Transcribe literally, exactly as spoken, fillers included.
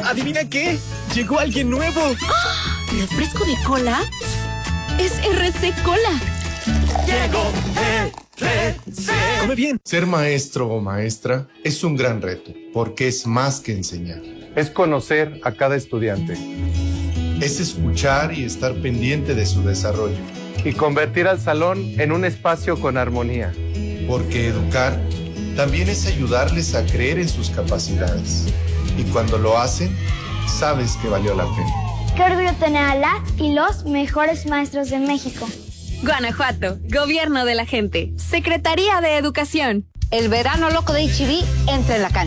¿Adivina qué? ¡Llegó alguien nuevo! ¡Ah! ¿Refresco de cola? ¡Es R C Cola! ¡Llegó R C! ¡Come bien! Ser maestro o maestra es un gran reto, porque es más que enseñar. Es conocer a cada estudiante. Es escuchar y estar pendiente de su desarrollo. Y convertir al salón en un espacio con armonía. Porque educar también es ayudarles a creer en sus capacidades. Y cuando lo hacen, sabes que valió la pena. Qué orgullo tener a las y los mejores maestros de México. Guanajuato, Gobierno de la Gente, Secretaría de Educación. El verano loco de H E B entra en la cancha.